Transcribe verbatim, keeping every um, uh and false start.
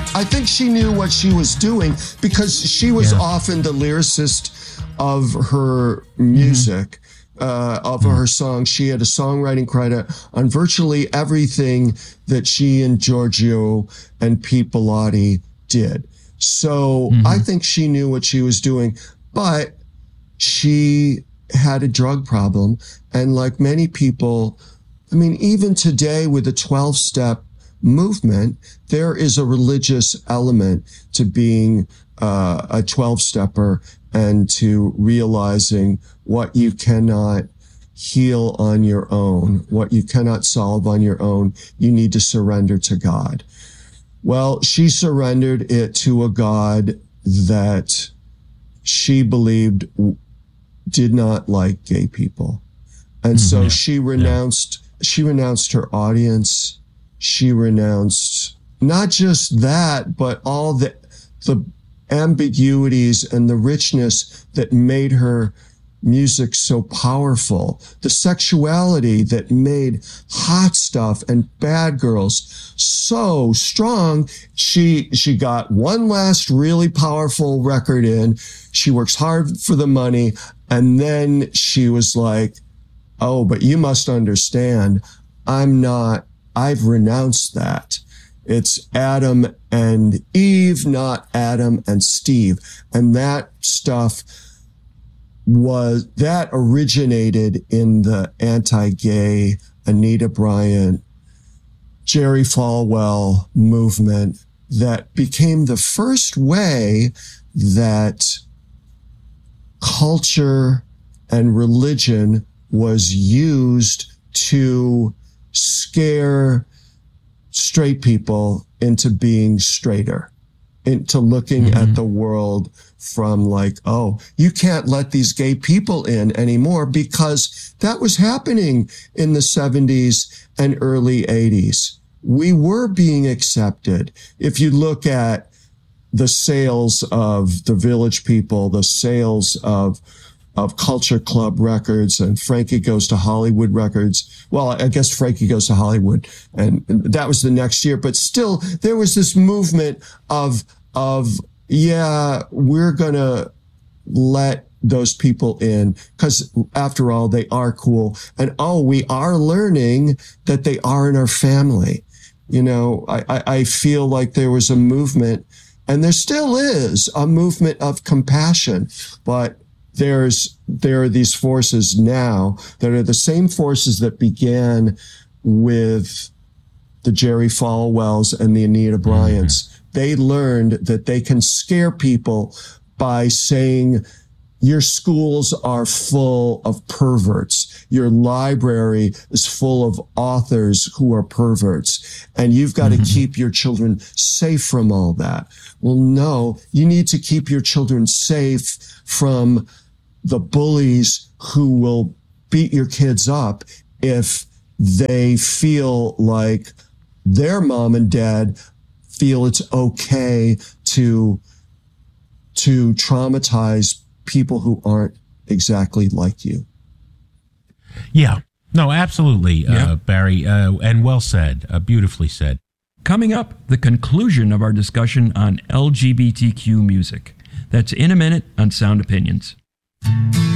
I think she knew what she was doing because she was yeah. often the lyricist of her music, mm-hmm. uh, of mm-hmm. her songs. She had a songwriting credit on virtually everything that she and Giorgio and Pete Bellotti did. So mm-hmm. I think she knew what she was doing, but she had a drug problem. And like many people, I mean, even today with the twelve-step movement, there is a religious element to being uh, a twelve-stepper and to realizing what you cannot heal on your own, what you cannot solve on your own. You need to surrender to God. Well, she surrendered it to a God that she believed did not like gay people. And so yeah. she renounced, yeah. she renounced her audience. She renounced not just that, but all the, the ambiguities and the richness that made her music so powerful, the sexuality that made Hot Stuff and Bad Girls so strong. She, she got one last really powerful record in. She works hard for the money. And then she was like, oh, but you must understand, I'm not, I've renounced that. It's Adam and Eve, not Adam and Steve. And that stuff was, that originated in the anti-gay Anita Bryant, Jerry Falwell movement that became the first way that culture and religion was used to scare straight people into being straighter, into looking mm-hmm. at the world from like, oh, you can't let these gay people in anymore, because that was happening in the seventies and early eighties. We were being accepted. If you look at the sales of the Village People, the sales of of Culture Club records and Frankie Goes to Hollywood records. Well, I guess Frankie Goes to Hollywood, and that was the next year. But still, there was this movement of, of yeah, we're going to let those people in because, after all, they are cool. And, oh, we are learning that they are in our family. You know, I, I, I feel like there was a movement, and there still is a movement of compassion, but There's, there are these forces now that are the same forces that began with the Jerry Falwells and the Anita Bryants. Mm-hmm. They learned that they can scare people by saying your schools are full of perverts. Your library is full of authors who are perverts, and you've got mm-hmm. to keep your children safe from all that. Well, no, you need to keep your children safe from the bullies who will beat your kids up if they feel like their mom and dad feel it's okay to, to traumatize people who aren't exactly like you. Yeah, no, absolutely, yeah. uh, Barry, uh, and well said, uh, beautifully said. Coming up, the conclusion of our discussion on L G B T Q music. That's in a minute on Sound Opinions.